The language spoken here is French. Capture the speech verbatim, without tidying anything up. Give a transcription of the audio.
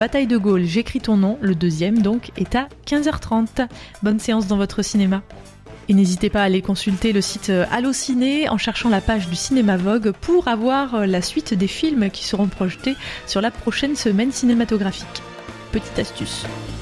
Bataille de Gaulle, j'écris ton nom, le deuxième donc, est à quinze heures trente. Bonne séance dans votre cinéma. Et n'hésitez pas à aller consulter le site Allociné en cherchant la page du Cinéma Vogue pour avoir la suite des films qui seront projetés sur la prochaine semaine cinématographique. Petite astuce.